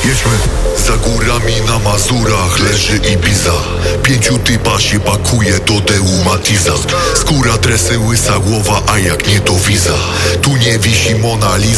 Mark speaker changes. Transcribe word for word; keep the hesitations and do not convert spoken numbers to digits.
Speaker 1: Jedźmy. Za górami na Mazurach leży Ibiza. Pięciu typa się pakuje do Deu Matiza. Skóra, dresy, łysa głowa, a jak nie to wiza. Tu nie wisi Mona Lisa.